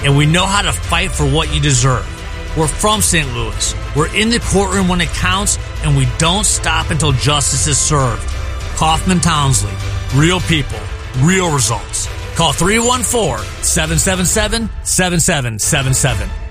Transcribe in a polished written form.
and we know how to fight for what you deserve. We're from St. Louis. We're in the courtroom when it counts, and we don't stop until justice is served. Kaufman Townsley. Real people. Real results. Call 314-777-7777.